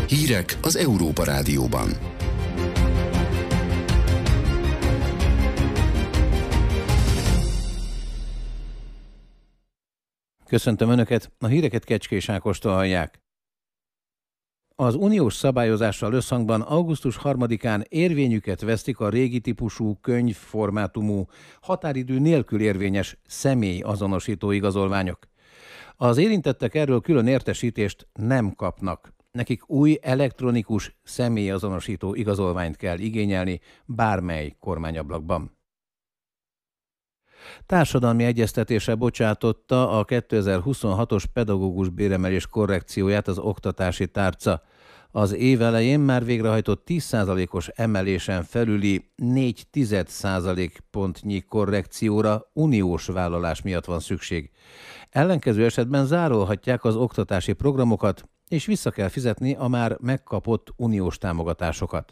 Hírek az Európa Rádióban. Köszöntöm Önöket, a híreket Kecskés Ákostól hallják. Az uniós szabályozással összhangban augusztus 3-án érvényüket vesztik a régi típusú könyvformátumú, határidő nélkül érvényes személyazonosító igazolványok. Az érintettek erről külön értesítést nem kapnak. Nekik új elektronikus személyazonosító igazolványt kell igényelni bármely kormányablakban. Társadalmi egyeztetésre bocsátotta a 2026-os pedagógus béremelés korrekcióját az oktatási tárca. Az év elején már végrehajtott 10%-os emelésen felüli 0,4 pontnyi korrekcióra uniós vállalás miatt van szükség. Ellenkező esetben zárolhatják az oktatási programokat, és vissza kell fizetni a már megkapott uniós támogatásokat.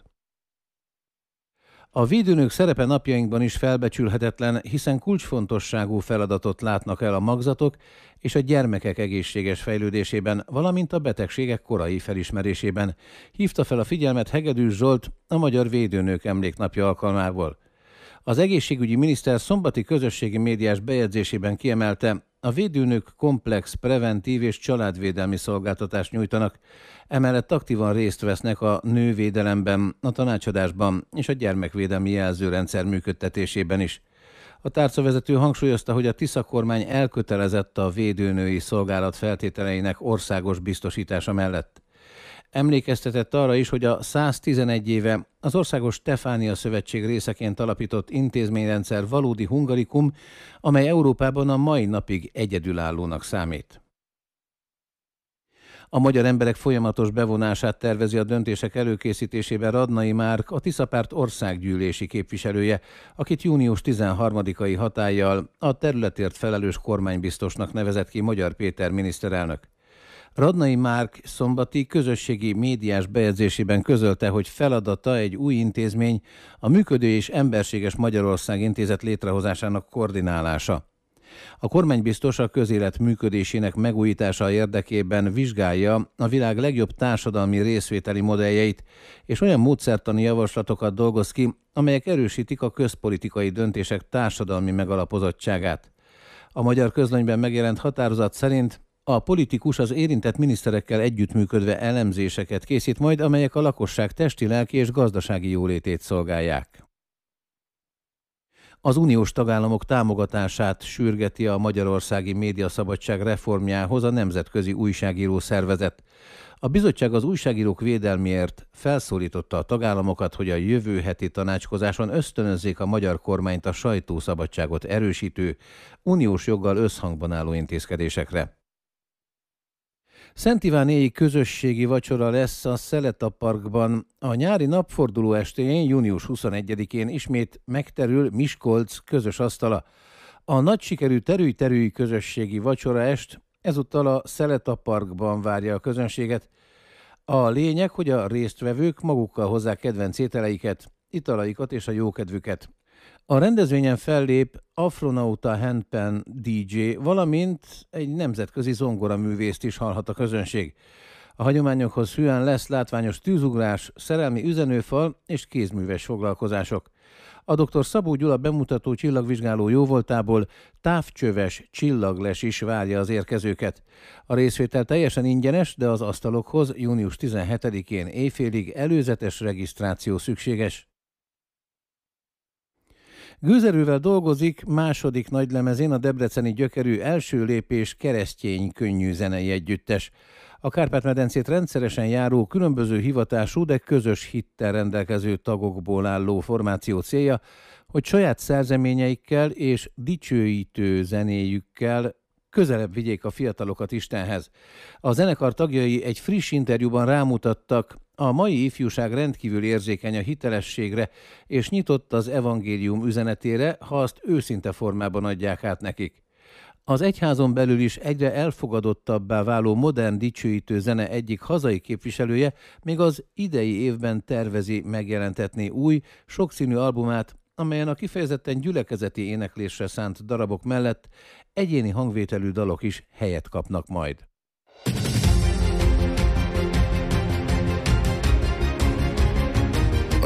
A védőnők szerepe napjainkban is felbecsülhetetlen, hiszen kulcsfontosságú feladatot látnak el a magzatok és a gyermekek egészséges fejlődésében, valamint a betegségek korai felismerésében, hívta fel a figyelmet Hegedűs Zsolt a Magyar Védőnők Emléknapja alkalmából. Az egészségügyi miniszter szombati közösségi médiás bejegyzésében kiemelte, a védőnők komplex, preventív és családvédelmi szolgáltatást nyújtanak, emellett aktívan részt vesznek a nővédelemben, a tanácsadásban és a gyermekvédelmi jelzőrendszer működtetésében is. A tárcavezető hangsúlyozta, hogy a Tisza kormány elkötelezett a védőnői szolgálat feltételeinek országos biztosítása mellett. Emlékeztetett arra is, hogy a 111 éve az Országos Stefánia Szövetség részeként alapított intézményrendszer valódi hungarikum, amely Európában a mai napig egyedülállónak számít. A magyar emberek folyamatos bevonását tervezi a döntések előkészítésében Radnai Márk, a Tisza Párt országgyűlési képviselője, akit június 13-ai hatállyal a területért felelős kormánybiztosnak nevezett ki Magyar Péter miniszterelnök. Radnai Márk szombati közösségi médiás bejegyzésében közölte, hogy feladata egy új intézmény, a Működő és Emberséges Magyarország Intézet létrehozásának koordinálása. A kormánybiztos a közélet működésének megújítása érdekében vizsgálja a világ legjobb társadalmi részvételi modelljeit, és olyan módszertani javaslatokat dolgoz ki, amelyek erősítik a közpolitikai döntések társadalmi megalapozottságát. A Magyar Közlönyben megjelent határozat szerint a politikus az érintett miniszterekkel együttműködve elemzéseket készít majd, amelyek a lakosság testi, lelki és gazdasági jólétét szolgálják. Az uniós tagállamok támogatását sürgeti a magyarországi médiaszabadság reformjához a Nemzetközi Újságíró Szervezet. A bizottság az újságírók védelméért felszólította a tagállamokat, hogy a jövő heti tanácskozáson ösztönözzék a magyar kormányt a sajtószabadságot erősítő, uniós joggal összhangban álló intézkedésekre. Szent Ivánéi közösségi vacsora lesz a Szeleta Parkban. A nyári napforduló estéjén, június 21-én ismét megterül Miskolc közös asztala. A nagy sikerű Terülj közösségi vacsoraest ezúttal a Szeleta Parkban várja a közönséget. A lényeg, hogy a résztvevők magukkal hozzák kedvenc ételeiket, italaikat és a jókedvüket. A rendezvényen fellép Afronauta Handpan DJ, valamint egy nemzetközi zongoraművészt is hallhat a közönség. A hagyományokhoz hűen lesz látványos tűzugrás, szerelmi üzenőfal és kézműves foglalkozások. A dr. Szabó Gyula bemutató csillagvizsgáló jóvoltából távcsöves csillagles is várja az érkezőket. A részvétel teljesen ingyenes, de az asztalokhoz június 17-én éjfélig előzetes regisztráció szükséges. Gőzerővel dolgozik második nagylemezén a debreceni gyökerű Első Lépés keresztény könnyű zenei együttes. A Kárpát-medencét rendszeresen járó, különböző hivatású, de közös hittel rendelkező tagokból álló formáció célja, hogy saját szerzeményeikkel és dicsőítő zenéjükkel közelebb vigyék a fiatalokat Istenhez. A zenekar tagjai egy friss interjúban rámutattak, a mai ifjúság rendkívül érzékeny a hitelességre, és nyitott az evangélium üzenetére, ha azt őszinte formában adják át nekik. Az egyházon belül is egyre elfogadottabbá váló modern dicsőítő zene egyik hazai képviselője még az idei évben tervezi megjelentetni új, sokszínű albumát, amelyen a kifejezetten gyülekezeti éneklésre szánt darabok mellett egyéni hangvételű dalok is helyet kapnak majd.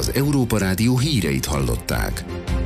Az Európa Rádió híreit hallották.